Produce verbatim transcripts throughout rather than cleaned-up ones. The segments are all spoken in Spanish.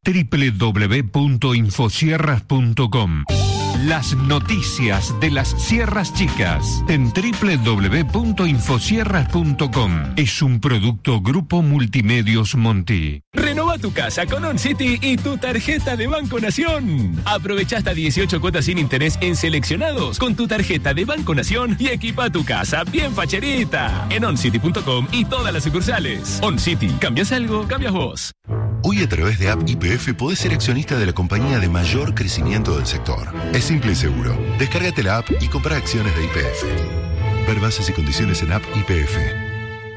doble u doble u doble u punto infosierras punto com. Las noticias de las Sierras Chicas en doble u doble u doble u punto infosierras punto com. Es un producto Grupo Multimedios Monti. Renova tu casa con OnCity y tu tarjeta de Banco Nación. Aprovecha hasta dieciocho cuotas sin interés en seleccionados con tu tarjeta de Banco Nación y equipa tu casa bien facherita en oncity punto com y todas las sucursales. OnCity, ¿cambias algo? Cambias vos. Hoy a través de App Y P F podés ser accionista de la compañía de mayor crecimiento del sector. Es simple y seguro. Descárgate la app y compra acciones de Y P F. Ver bases y condiciones en App Y P F.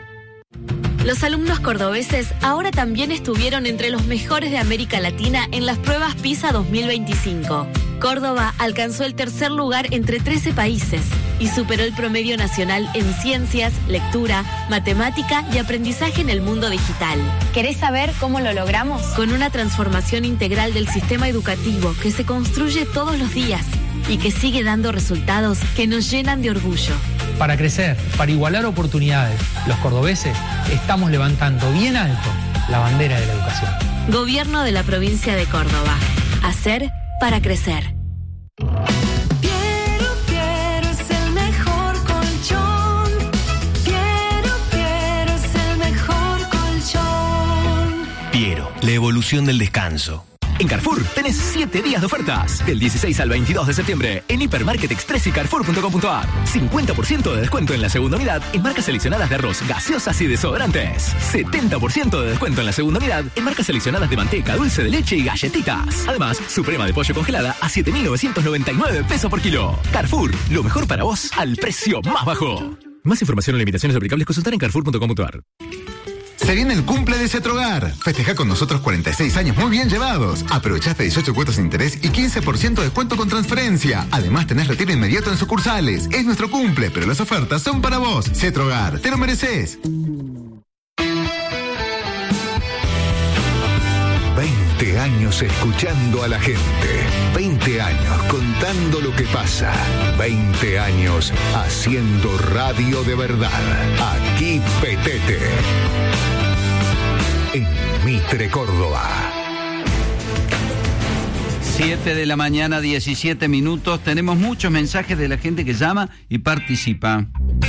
Los alumnos cordobeses ahora también estuvieron entre los mejores de América Latina en las pruebas PISA dos mil veinticinco. Córdoba alcanzó el tercer lugar entre trece países y superó el promedio nacional en ciencias, lectura, matemática y aprendizaje en el mundo digital. ¿Querés saber cómo lo logramos? Con una transformación integral del sistema educativo que se construye todos los días y que sigue dando resultados que nos llenan de orgullo. Para crecer, para igualar oportunidades, los cordobeses estamos levantando bien alto la bandera de la educación. Gobierno de la provincia de Córdoba. Hacer para crecer. Piero, Piero es el mejor colchón. Piero, Piero es el mejor colchón. Piero, la evolución del descanso. En Carrefour tenés siete días de ofertas. Del dieciséis al veintidós de septiembre en Hipermarket Express y Carrefour punto com punto ar. cincuenta por ciento de descuento en la segunda unidad en marcas seleccionadas de arroz, gaseosas y desodorantes. setenta por ciento de descuento en la segunda unidad en marcas seleccionadas de manteca, dulce de leche y galletitas. Además, suprema de pollo congelada a siete mil novecientos noventa y nueve pesos por kilo. Carrefour, lo mejor para vos al precio más bajo. Más información o limitaciones aplicables consultar en carrefour punto com punto ar. Se viene el cumple de Cetrogar. Festeja con nosotros cuarenta y seis años muy bien llevados. Aprovechaste dieciocho cuotas sin interés y quince por ciento de descuento con transferencia. Además tenés retiro inmediato en sucursales. Es nuestro cumple, pero las ofertas son para vos. Cetrogar, te lo mereces. veinte años escuchando a la gente. veinte años contando lo que pasa. veinte años haciendo radio de verdad. Aquí Petete. En Mitre, Córdoba. siete de la mañana, diecisiete minutos. Tenemos muchos mensajes de la gente que llama y participa.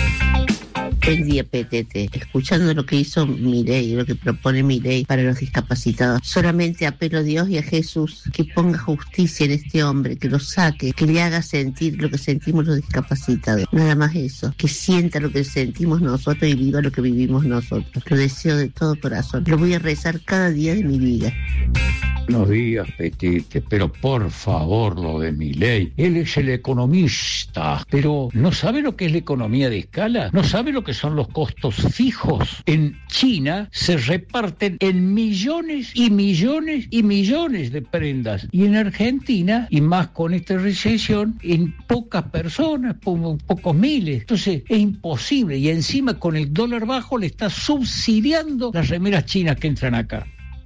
Buen día, Petete. Escuchando lo que hizo Milei, lo que propone Milei para los discapacitados, solamente apelo a Dios y a Jesús que ponga justicia en este hombre, que lo saque, que le haga sentir lo que sentimos los discapacitados. Nada más eso, que sienta lo que sentimos nosotros y viva lo que vivimos nosotros. Lo deseo de todo corazón. Lo voy a rezar cada día de mi vida. Buenos días, Petete, pero por favor, lo de Milei. Él es el economista, pero ¿no sabe lo que es la economía de escala? ¿No sabe lo que son los costos fijos? En China se reparten en millones y millones y millones de prendas. Y en Argentina, y más con esta recesión, en pocas personas, po- pocos miles. Entonces, es imposible. Y encima, con el dólar bajo, le está subsidiando las remeras chinas que entran acá.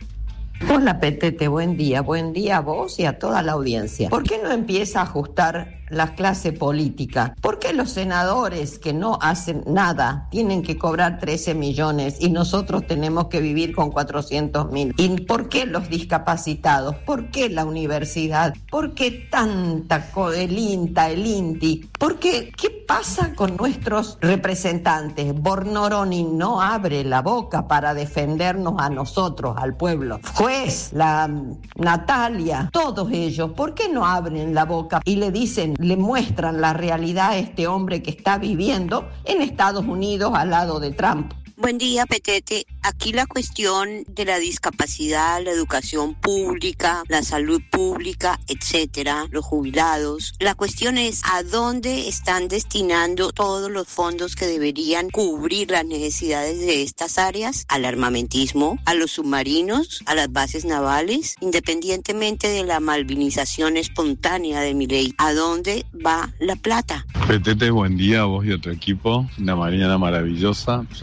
Hola, Petete, buen día. Buen día a vos y a toda la audiencia. ¿Por qué no empieza a ajustar la clase política? ¿Por qué los senadores que no hacen nada tienen que cobrar trece millones y nosotros tenemos que vivir con cuatrocientos mil? ¿Y por qué los discapacitados? ¿Por qué la universidad? ¿Por qué tanta co- el INTA, el INTI? ¿Por qué? ¿Qué pasa con nuestros representantes? Bornoroni no abre la boca para defendernos a nosotros, al pueblo. Juez, la Natalia, todos ellos, ¿por qué no abren la boca y le dicen, le muestran la realidad a este hombre que está viviendo en Estados Unidos al lado de Trump? Buen día, Petete. Aquí la cuestión de la discapacidad, la educación pública, la salud pública, etcétera, los jubilados. La cuestión es a dónde están destinando todos los fondos que deberían cubrir las necesidades de estas áreas, al armamentismo, a los submarinos, a las bases navales, independientemente de la malvinización espontánea de Milei. ¿A dónde va la plata? Petete, buen día a vos y a tu equipo. Una mañana maravillosa. Ya parece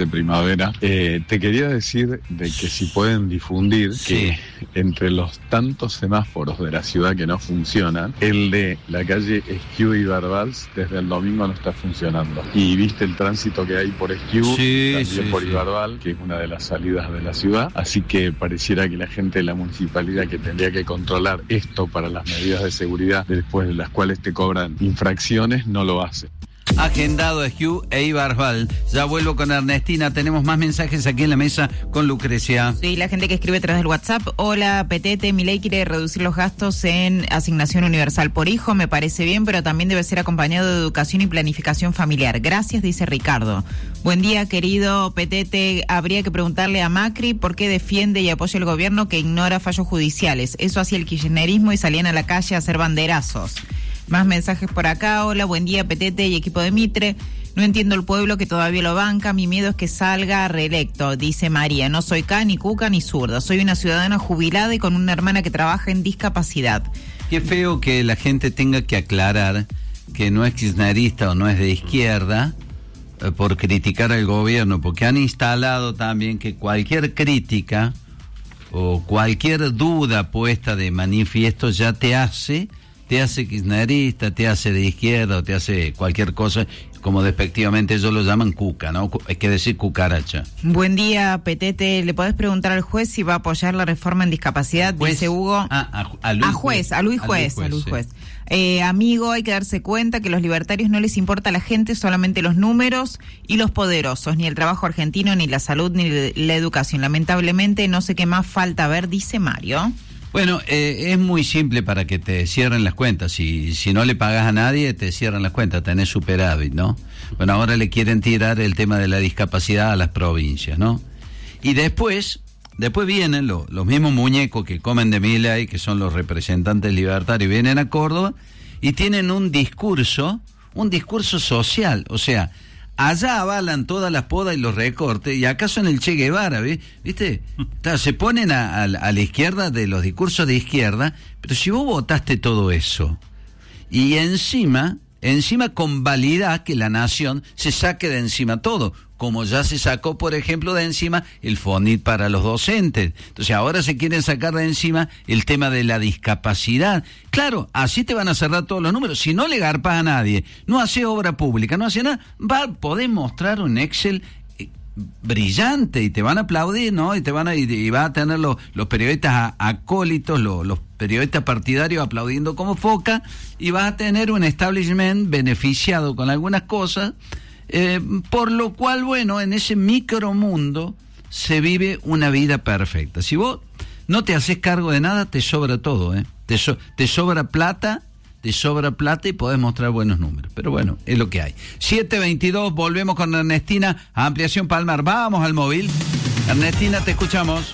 excelente primavera. Eh, te quería decir de que si pueden difundir Sí. que entre los tantos semáforos de la ciudad que no funcionan, el de la calle Esquiú y Barbals desde el domingo no está funcionando. Y viste el tránsito que hay por Esquiú, Sí, también sí, por sí. Ibarbal, que es una de las salidas de la ciudad. Así que pareciera que la gente de la municipalidad que tendría que controlar esto para las medidas de seguridad, después de las cuales te cobran infracciones, no lo hace. Agendado Esquiú e Ibarbal. Ya vuelvo con Ernestina. Tenemos más mensajes aquí en la mesa con Lucrecia. Sí, la gente que escribe a través del WhatsApp. Hola, Petete, Milei quiere reducir los gastos en asignación universal por hijo. Me parece bien, pero también debe ser acompañado de educación y planificación familiar. Gracias, dice Ricardo. Buen día, querido Petete. Habría que preguntarle a Macri por qué defiende y apoya el gobierno que ignora fallos judiciales. Eso hacía el kirchnerismo y salían a la calle a hacer banderazos. Más mensajes por acá. Hola, buen día, Petete y equipo de Mitre. No entiendo el pueblo que todavía lo banca. Mi miedo es que salga reelecto, dice María. No soy K, ni cuca, ni zurda. Soy una ciudadana jubilada y con una hermana que trabaja en discapacidad. Qué feo que la gente tenga que aclarar que no es kirchnerista o no es de izquierda eh, por criticar al gobierno, porque han instalado también que cualquier crítica o cualquier duda puesta de manifiesto ya te hace... te hace kirchnerista, te hace de izquierda o te hace cualquier cosa, como despectivamente ellos lo llaman cuca, ¿no? Hay que decir cucaracha. Buen día, Petete. ¿Le podés preguntar al juez si va a apoyar la reforma en discapacidad? Juez, Dice Hugo. Ah, a, a, Luis a juez, a Luis Juez, a Luis Juez. Sí. Eh, amigo, hay que darse cuenta que los libertarios no les importa a la gente solamente los números y los poderosos, ni el trabajo argentino, ni la salud, ni la educación. Lamentablemente, no sé qué más falta ver, dice Mario. Bueno, eh, es muy simple para que te cierren las cuentas. Si, si no le pagas a nadie, te cierran las cuentas, tenés superávit, ¿no? Bueno, ahora le quieren tirar el tema de la discapacidad a las provincias, ¿no? Y después, después vienen lo, los mismos muñecos que comen de Milei, que son los representantes libertarios, vienen a Córdoba y tienen un discurso, un discurso social, o sea... allá avalan todas las podas y los recortes, y acá son el Che Guevara, ¿viste? Claro, se ponen a, a, a la izquierda de los discursos de izquierda, pero si vos votaste todo eso, y encima, encima convalidás que la nación se saque de encima todo, como ya se sacó, por ejemplo, de encima el FONIT para los docentes. Entonces ahora se quieren sacar de encima el tema de la discapacidad. Claro, así te van a cerrar todos los números. Si no le garpas a nadie, no hace obra pública, no hace nada, va a poder mostrar un Excel eh, brillante y te van a aplaudir, ¿no? Y te van a, y, y va a tener los, los periodistas acólitos, los, los periodistas partidarios aplaudiendo como foca, y vas a tener un establishment beneficiado con algunas cosas. Eh, por lo cual, bueno, en ese micromundo se vive una vida perfecta. Si vos no te haces cargo de nada, te sobra todo, ¿eh? Te, so, te sobra plata, te sobra plata y podés mostrar buenos números. Pero bueno, es lo que hay. siete veintidós, volvemos con Ernestina, Ampliación Palmar. Vamos al móvil. Ernestina, te escuchamos.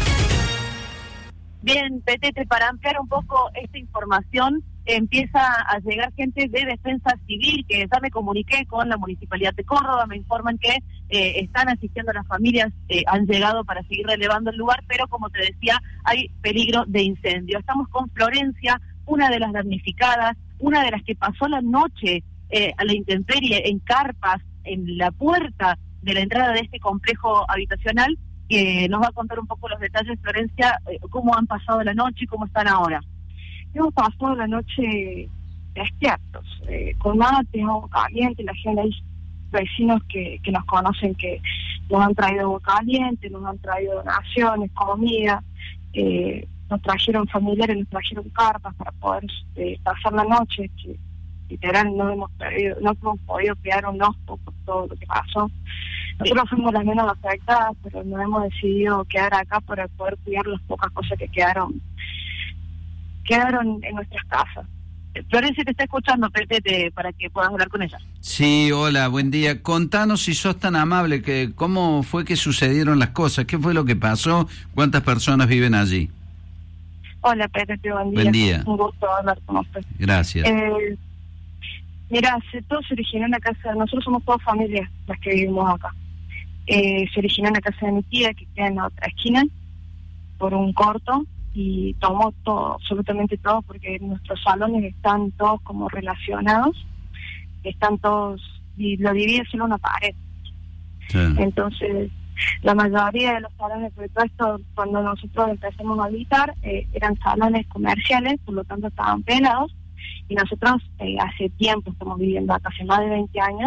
Bien, Petete, para ampliar un poco esta información, empieza a llegar gente de Defensa Civil, que ya me comuniqué con la Municipalidad de Córdoba, me informan que eh, están asistiendo a las familias, eh, han llegado para seguir relevando el lugar, pero como te decía, hay peligro de incendio. Estamos con Florencia, una de las damnificadas, una de las que pasó la noche eh, a la intemperie en carpas, en la puerta de la entrada de este complejo habitacional, que nos va a contar un poco los detalles, Florencia, eh, cómo han pasado la noche y cómo están ahora. Hemos pasado la noche despiertos, eh, con mates, agua caliente, la gente, hay vecinos que, que nos conocen que nos han traído agua caliente, nos han traído donaciones, comida, eh, nos trajeron familiares, nos trajeron carpas para poder eh, pasar la noche, que literal no hemos perdido, no hemos podido quedar un ojo por todo lo que pasó. Nosotros fuimos las menos afectadas, pero nos hemos decidido quedar acá para poder cuidar las pocas cosas que quedaron quedaron en nuestras casas. Florencia te está escuchando, Petete, para que puedas hablar con ella. Sí, hola, buen día. Contanos, si sos tan amable, que cómo fue que sucedieron las cosas, qué fue lo que pasó, cuántas personas viven allí. Hola, Petete, buen día. Buen día. Un gusto hablar con usted. Gracias. Eh, mira, se, todo se originó en la casa, nosotros somos todas familias las que vivimos acá. Eh, se originó en la casa de mi tía, que queda en la otra esquina, por un corto, y tomó todo, absolutamente todo, porque nuestros salones están todos como relacionados, están todos, y lo divide solo una pared. Sí. Entonces, la mayoría de los salones, sobre todo esto, cuando nosotros empezamos a habitar, eh, eran salones comerciales, por lo tanto estaban pelados, y nosotros eh, hace tiempo estamos viviendo acá, hace más de veinte años.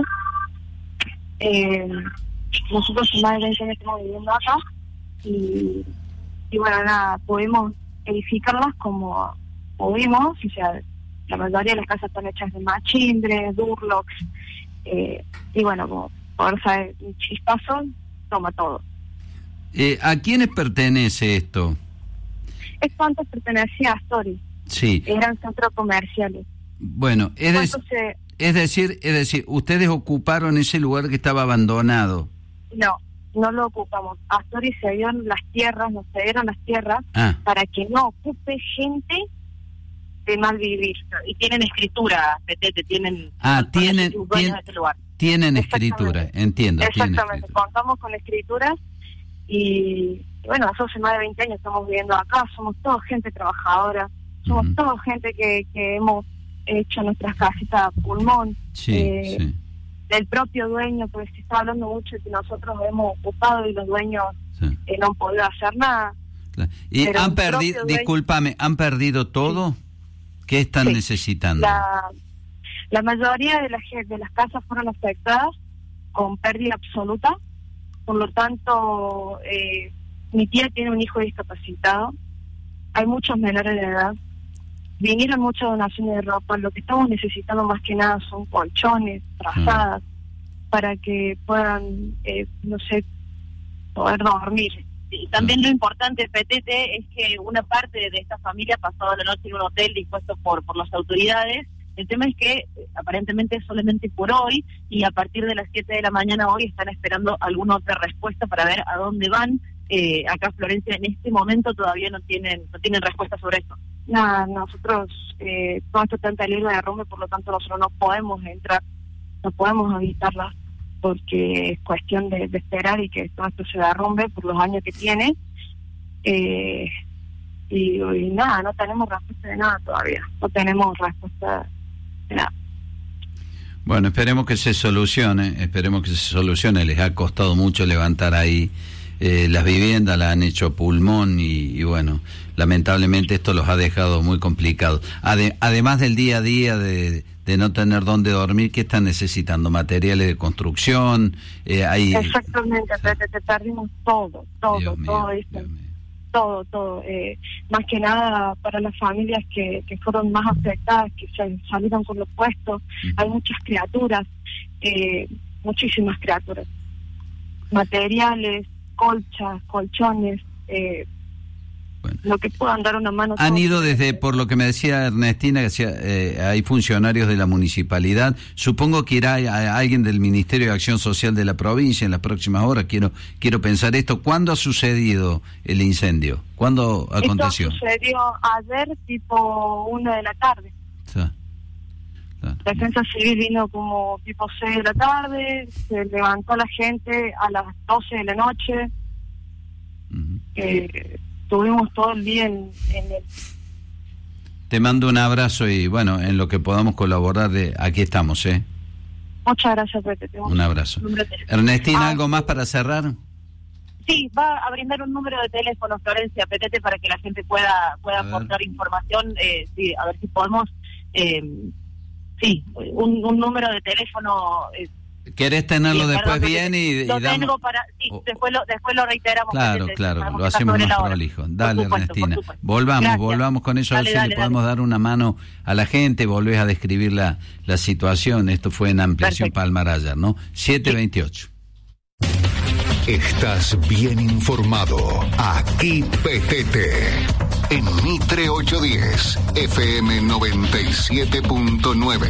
Eh, nosotros hace más de veinte años estamos viviendo acá, y, y bueno, nada, pudimos edificarlas como pudimos, o sea, la mayoría de las casas están hechas de machindres, durlocks, eh, y bueno, como fuerza de un chispazo, toma todo. Eh, ¿A quiénes pertenece esto? Esto antes pertenecía a Astori. Sí. Eran centros comerciales. Bueno, es, de- Entonces, es decir, es decir, ustedes ocuparon ese lugar que estaba abandonado. no, no lo ocupamos. Astori se dieron las tierras, nos cedieron las tierras Ah. para que no ocupe gente de mal vivir. Y tienen escritura, Petete, tienen... Ah, son tienen, los dueños tien- de este lugar. tienen escritura, entiendo. tienen Exactamente, contamos con escrituras y bueno, nosotros hace más de veinte años estamos viviendo acá, somos toda gente trabajadora, somos Ujú. toda gente que, que hemos hecho nuestras casitas a pulmón. Sí, eh, sí. Del propio dueño, porque se está hablando mucho de que nosotros hemos ocupado y los dueños Sí. eh, no han podido hacer nada. Claro. Y Pero han el perdido, propio dueño- discúlpame, ¿han perdido todo? ¿Qué están Sí. necesitando? La, la mayoría de, la, gen- de las casas fueron afectadas con pérdida absoluta, por lo tanto, eh, mi tía tiene un hijo discapacitado, hay muchos menores de edad, vinieron muchas donaciones de ropa, lo que estamos necesitando más que nada son colchones, trazadas, para que puedan, eh, no sé, poder dormir. Y también lo importante, Petete, es que una parte de esta familia pasó la noche en un hotel dispuesto por, por las autoridades. El tema es que eh, aparentemente es solamente por hoy, y a partir de las siete de la mañana hoy están esperando alguna otra respuesta para ver a dónde van. Eh, acá Florencia en este momento todavía no tienen no tienen respuesta sobre esto. Nada, nosotros, eh, todo esto está en peligro de derrumbe, por lo tanto nosotros no podemos entrar, no podemos habitarlas, porque es cuestión de, de esperar y que todo esto se derrumbe por los años que tiene. Eh, y, y nada, no tenemos respuesta de nada todavía, no tenemos respuesta de nada. Bueno, esperemos que se solucione, esperemos que se solucione. Les ha costado mucho levantar ahí eh, las viviendas, las han hecho pulmón y, y bueno, lamentablemente esto los ha dejado muy complicados. Ade- además del día a día de, de no tener dónde dormir, ¿qué están necesitando? Materiales de construcción, eh, hay... Exactamente, te, te- te perdimos todo, todo, Dios mío, todo esto. Todo, todo. Eh, más que nada para las familias que, que fueron más afectadas, que se salieron con los puestos. Hay muchas criaturas, eh, muchísimas criaturas. Materiales, colchas, colchones, eh, lo que puedan dar una mano. Han todo. ido desde, por lo que me decía Ernestina, que decía, eh, hay funcionarios de la municipalidad. Supongo que irá a, a alguien del Ministerio de Acción Social de la provincia en las próximas horas. Quiero quiero pensar esto. ¿Cuándo ha sucedido el incendio? ¿Cuándo aconteció? Esto sucedió ayer, tipo una de la tarde. Sí. Defensa Civil vino como tipo seis de la tarde, se levantó la gente a las doce de la noche. eh, Estuvimos todo el día en, en el... Te mando un abrazo y bueno, en lo que podamos colaborar, de aquí estamos, ¿eh? Muchas gracias, Pepe. Te Un abrazo. número de teléfono. Ernestina, Ah, ¿algo más para cerrar? Sí, va a brindar un número de teléfono, Florencia, Petete, para que la gente pueda pueda aportar información. Eh, sí, a ver si podemos... Eh, sí, un, un número de teléfono... Eh, ¿Querés tenerlo sí, después perdón, bien y, y lo damos? tengo para... Sí, después, lo, después lo reiteramos. Claro, Petete, claro, sabemos lo que está hacemos sobre más la hora. prolijo. Por Dale, supuesto, Ernestina. por supuesto. Volvamos, Gracias. volvamos con eso, a ver Dale, si dale, le podemos dar una mano a la gente, volvés a describir la, la situación. Esto fue en Ampliación Palmar ayer, ¿no? siete veintiocho. Estás bien informado. Aquí P T T. En Mitre ochocientos diez, F M noventa y siete punto nueve.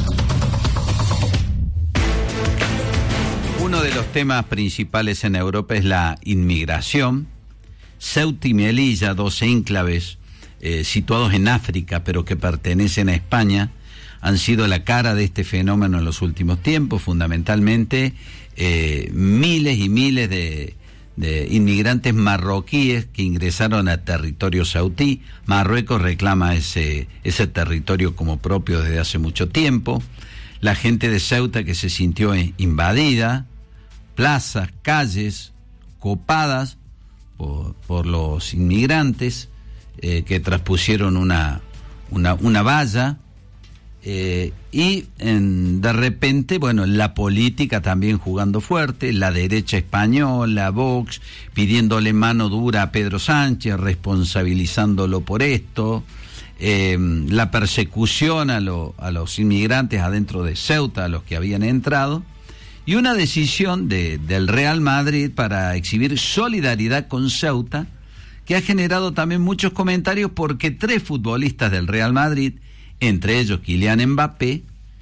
Uno de los temas principales en Europa es la inmigración. Ceuta y Melilla, dos enclaves eh, situados en África, pero que pertenecen a España, han sido la cara de este fenómeno en los últimos tiempos. Fundamentalmente, eh, miles y miles de, de inmigrantes marroquíes que ingresaron a territorio saudí. Marruecos reclama ese, ese territorio como propio desde hace mucho tiempo. La gente de Ceuta que se sintió invadida plazas, calles copadas por, por los inmigrantes eh, que traspusieron una, una, una valla. Eh, y en, de repente, bueno, la política también jugando fuerte, la derecha española, Vox, pidiéndole mano dura a Pedro Sánchez, responsabilizándolo por esto, eh, la persecución a, lo, a los inmigrantes adentro de Ceuta, a los que habían entrado, y una decisión de, del Real Madrid para exhibir solidaridad con Ceuta, que ha generado también muchos comentarios porque tres futbolistas del Real Madrid, entre ellos Kylian Mbappé,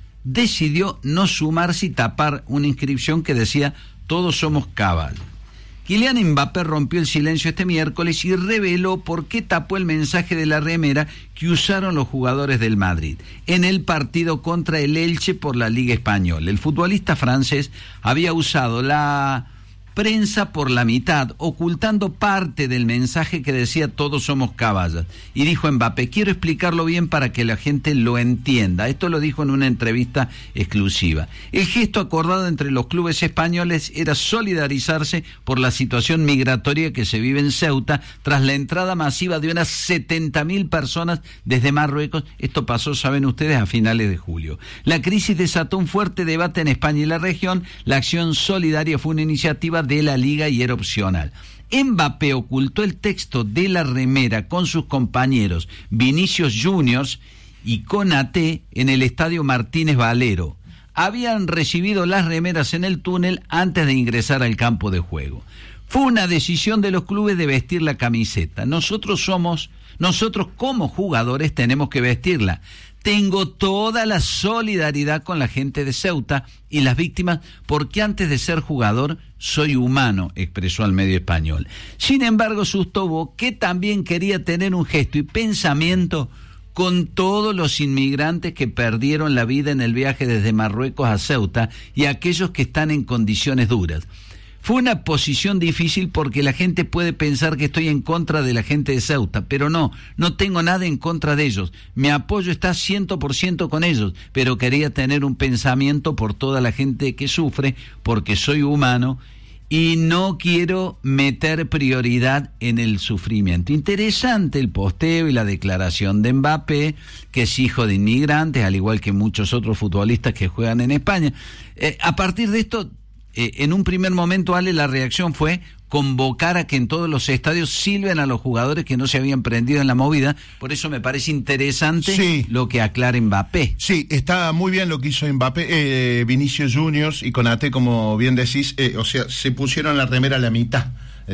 decidió no sumarse y tapar una inscripción que decía "Todos somos Cabal". Kylian Mbappé rompió el silencio este miércoles y reveló por qué tapó el mensaje de la remera que usaron los jugadores del Madrid en el partido contra el Elche por la Liga Española. El futbolista francés había usado la prensa por la mitad, ocultando parte del mensaje que decía "Todos somos caballas". Y dijo Mbappé: "Quiero explicarlo bien para que la gente lo entienda". Esto lo dijo en una entrevista exclusiva. El gesto acordado entre los clubes españoles era solidarizarse por la situación migratoria que se vive en Ceuta tras la entrada masiva de unas setenta mil personas desde Marruecos. Esto pasó, saben ustedes, a finales de julio. La crisis desató un fuerte debate en España y la región. La acción solidaria fue una iniciativa de la Liga y era opcional. Mbappé ocultó el texto de la remera con sus compañeros Vinicius Juniors y Konaté en el estadio Martínez Valero. Habían recibido las remeras en el túnel antes de ingresar al campo de juego. Fue una decisión de los clubes de vestir la camiseta. Nosotros somos, nosotros como jugadores tenemos que vestirla. Tengo toda la solidaridad con la gente de Ceuta y las víctimas porque antes de ser jugador soy humano, expresó al medio español. Sin embargo, sostuvo que también quería tener un gesto y pensamiento con todos los inmigrantes que perdieron la vida en el viaje desde Marruecos a Ceuta y aquellos que están en condiciones duras. Fue una posición difícil porque la gente puede pensar que estoy en contra de la gente de Ceuta, pero no, no tengo nada en contra de ellos. Mi apoyo está cien por ciento con ellos, pero quería tener un pensamiento por toda la gente que sufre, porque soy humano y no quiero meter prioridad en el sufrimiento. Interesante el posteo y la declaración de Mbappé, que es hijo de inmigrantes, al igual que muchos otros futbolistas que juegan en España. Eh, a partir de esto, Eh, en un primer momento, Ale, la reacción fue convocar a que en todos los estadios silben a los jugadores que no se habían prendido en la movida. Por eso me parece interesante sí. lo que aclara Mbappé. Sí, está muy bien lo que hizo Mbappé, eh, Vinicius Juniors y Konaté, como bien decís, eh, o sea, se pusieron la remera a la mitad.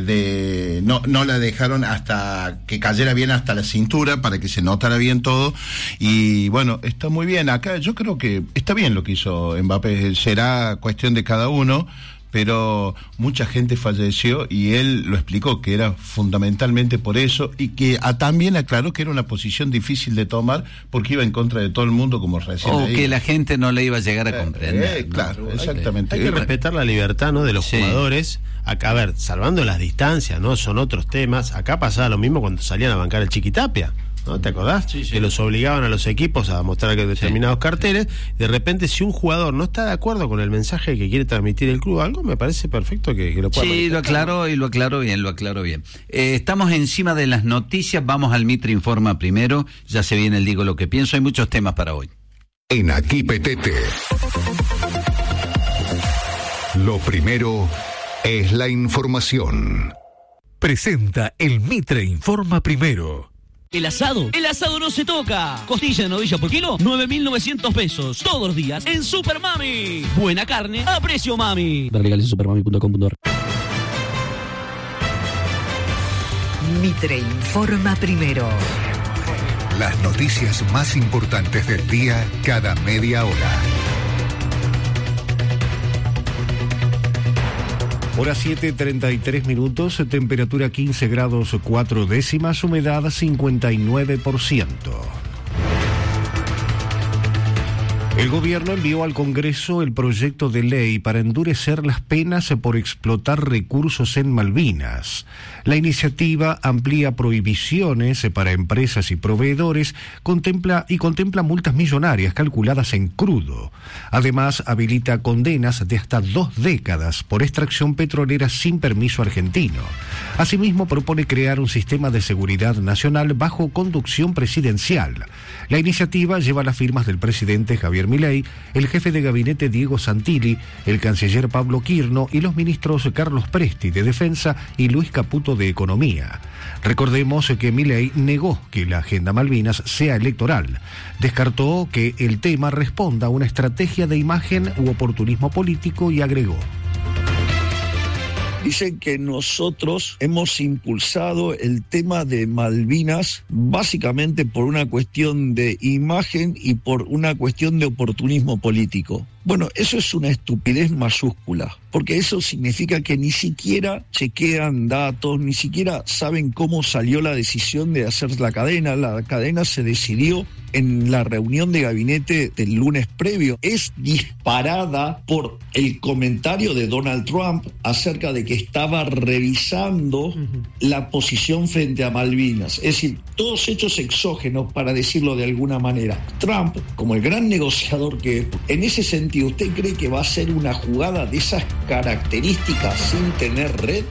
De no no la dejaron hasta que cayera bien hasta la cintura para que se notara bien todo y bueno, está muy bien. Acá yo creo que está bien lo que hizo Mbappé, será cuestión de cada uno, pero mucha gente falleció y él lo explicó que era fundamentalmente por eso y que a, también aclaró que era una posición difícil de tomar porque iba en contra de todo el mundo, como recién o que la gente no le iba a llegar a comprender. Eh, claro, ¿no? exactamente. Hay que, hay que respetar la libertad, ¿no?, de los sí. jugadores. Acá, a ver, salvando las distancias, ¿no? Son otros temas. Acá pasaba lo mismo cuando salían a bancar el Chiquitapia, ¿no? ¿Te acordás? Sí, sí. Que los obligaban a los equipos a mostrar determinados sí. carteles. De repente, si un jugador no está de acuerdo con el mensaje que quiere transmitir el club, algo me parece perfecto que, que lo pueda Sí, lo aclaró y lo aclaró bien, lo aclaró bien. Eh, estamos encima de las noticias. Vamos al Mitre Informa primero. Ya se viene el Digo lo que pienso. Hay muchos temas para hoy. En Aquí Petete. Lo primero es la información. Presenta el Mitre Informa primero. El asado, el asado no se toca. Costilla de novilla por kilo, nueve mil novecientos pesos. Todos los días en Super Mami. Buena carne a precio mami. Ver legales en supermami punto com punto a r. Mitre Informa primero. Las noticias más importantes del día cada media hora. Hora siete, treinta y tres minutos, temperatura quince grados cuatro décimas, humedad cincuenta y nueve por ciento. El gobierno envió al Congreso el proyecto de ley para endurecer las penas por explotar recursos en Malvinas. La iniciativa amplía prohibiciones para empresas y proveedores, contempla y contempla multas millonarias calculadas en crudo. Además, habilita condenas de hasta dos décadas por extracción petrolera sin permiso argentino. Asimismo, propone crear un sistema de seguridad nacional bajo conducción presidencial. La iniciativa lleva las firmas del presidente Javier Milei, el jefe de gabinete Diego Santilli, el canciller Pablo Quirno y los ministros Carlos Presti de Defensa y Luis Caputo de Economía. Recordemos que Milei negó que la agenda Malvinas sea electoral. Descartó que el tema responda a una estrategia de imagen u oportunismo político y agregó: Dicen que nosotros hemos impulsado el tema de Malvinas básicamente por una cuestión de imagen y por una cuestión de oportunismo político. Bueno, eso es una estupidez mayúscula, porque eso significa que ni siquiera chequean datos, ni siquiera saben cómo salió la decisión de hacer la cadena. La cadena se decidió en la reunión de gabinete del lunes previo. Es disparada por el comentario de Donald Trump acerca de que estaba revisando uh-huh. la posición frente a Malvinas. Es decir, todos hechos exógenos, para decirlo de alguna manera. Trump, como el gran negociador que es, en ese sentido, ¿usted cree que va a ser una jugada de esas características sin tener red?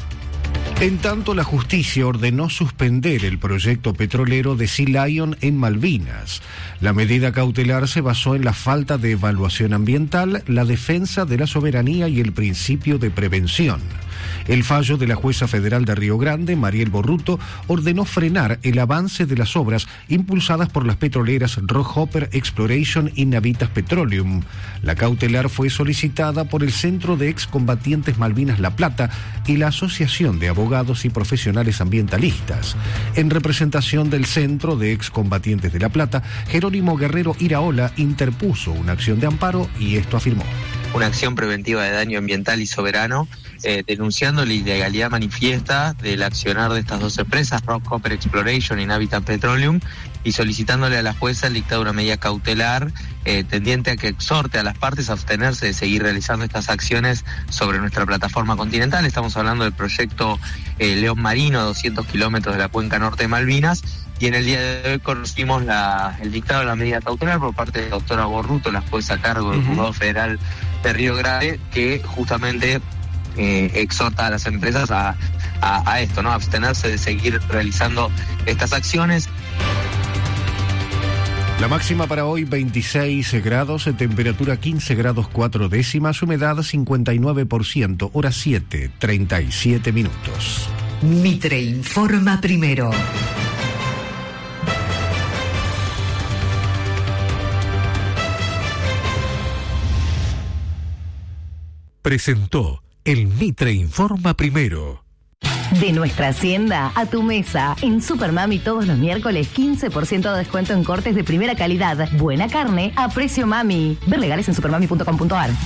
En tanto, la justicia ordenó suspender el proyecto petrolero de Sea Lion en Malvinas. La medida cautelar se basó en la falta de evaluación ambiental, la defensa de la soberanía y el principio de prevención. El fallo de la jueza federal de Río Grande, Mariel Borruto, ordenó frenar el avance de las obras impulsadas por las petroleras Rockhopper Exploration y Navitas Petroleum. La cautelar fue solicitada por el Centro de Excombatientes Malvinas La Plata y la Asociación de Abogados y Profesionales Ambientalistas. En representación del Centro de Excombatientes de La Plata, Jerónimo Guerrero Iraola interpuso una acción de amparo y esto afirmó: una acción preventiva de daño ambiental y soberano, eh, denunciando la ilegalidad manifiesta del accionar de estas dos empresas, Rockhopper Exploration y Navitas Petroleum, y solicitándole a la jueza el dictado de una medida cautelar eh, tendiente a que exhorte a las partes a abstenerse de seguir realizando estas acciones sobre nuestra plataforma continental. Estamos hablando del proyecto eh, León Marino, doscientos kilómetros de la cuenca norte de Malvinas, y en el día de hoy conocimos la, el dictado de la medida cautelar por parte de la doctora Borruto, la jueza a cargo del Juzgado Federal de Río Grande, que justamente eh, exhorta a las empresas a, a, a esto, ¿no? A abstenerse de seguir realizando estas acciones. La máxima para hoy veintiséis grados, temperatura quince grados cuatro décimas, humedad cincuenta y nueve por ciento, hora siete, treinta y siete minutos. Mitre informa primero. Presentó el Mitre Informa Primero. De nuestra hacienda a tu mesa. En Supermami todos los miércoles quince por ciento de descuento en cortes de primera calidad. Buena carne a precio mami. Ver legales en supermami punto com punto a r.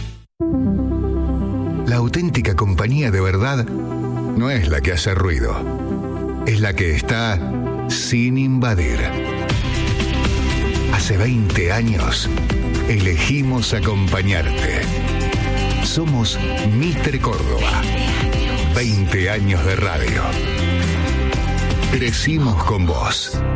La auténtica compañía de verdad no es la que hace ruido. Es la que está sin invadir. Hace veinte años elegimos acompañarte. Somos Mitre Córdoba. veinte años de radio. Crecimos con vos.